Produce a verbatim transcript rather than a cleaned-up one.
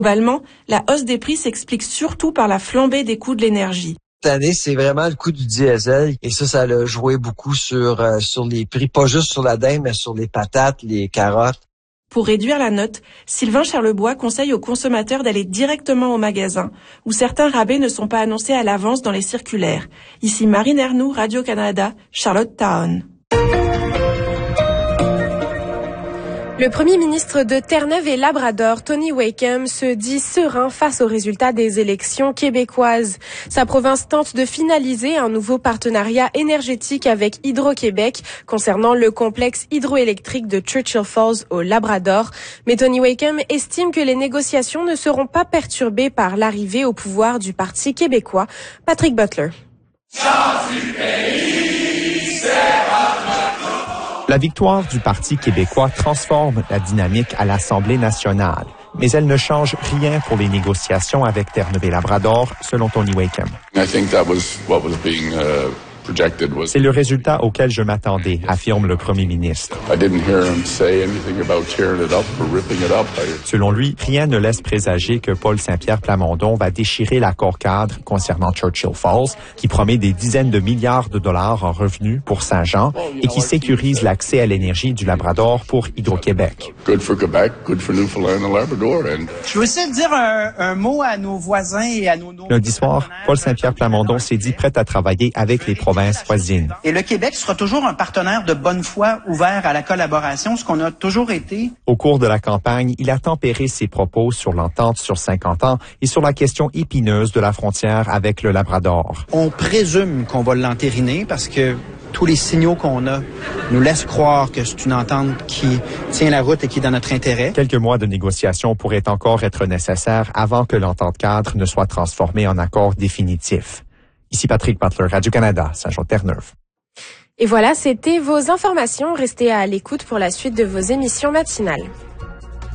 Globalement, la hausse des prix s'explique surtout par la flambée des coûts de l'énergie. Cette année, c'est vraiment le coût du diesel et ça, ça a joué beaucoup sur euh, sur les prix, pas juste sur la dinde, mais sur les patates, les carottes. Pour réduire la note, Sylvain Charlebois conseille aux consommateurs d'aller directement au magasin, où certains rabais ne sont pas annoncés à l'avance dans les circulaires. Ici Marine Ernoux, Radio-Canada, Charlottetown. Le premier ministre de Terre-Neuve et Labrador, Tony Wakeham, se dit serein face aux résultats des élections québécoises. Sa province tente de finaliser un nouveau partenariat énergétique avec Hydro-Québec concernant le complexe hydroélectrique de Churchill Falls au Labrador. Mais Tony Wakeham estime que les négociations ne seront pas perturbées par l'arrivée au pouvoir du Parti québécois. Patrick Butler. La victoire du Parti québécois transforme la dynamique à l'Assemblée nationale, mais elle ne change rien pour les négociations avec Terre-Neuve et Labrador, selon Tony Wakeham. I think that was what was being uh, projected was. C'est le résultat auquel je m'attendais, affirme le premier ministre. I didn't hear him say anything about tearing it up or ripping it up. Selon lui, rien ne laisse présager que Paul Saint-Pierre Plamondon va déchirer l'accord cadre concernant Churchill Falls, qui promet des dizaines de milliards de dollars en revenus pour Saint-Jean et qui sécurise l'accès à l'énergie du Labrador pour Hydro-Québec. Good for Quebec, good for Newfoundland and Labrador. And... Je veux aussi dire un, un mot à nos voisins et à nos... Lundi soir, Paul Saint-Pierre Plamondon s'est dit prêt à travailler avec les provinces voisines. Et le Québec sera toujours un partenaire de bonne foi ouvert à la collaboration, ce qu'on a toujours été. Au cours de la campagne, il a tempéré ses propos sur l'entente sur cinquante ans et sur la question épineuse de la frontière avec le Labrador. On présume qu'on va l'entériner parce que tous les signaux qu'on a nous laissent croire que c'est une entente qui tient la route et qui est dans notre intérêt. Quelques mois de négociations pourraient encore être nécessaires avant que l'entente cadre ne soit transformée en accord définitif. Ici Patrick Butler, Radio-Canada, Saint-Jean-Terre-Neuve. Et voilà, c'était vos informations. Restez à l'écoute pour la suite de vos émissions matinales.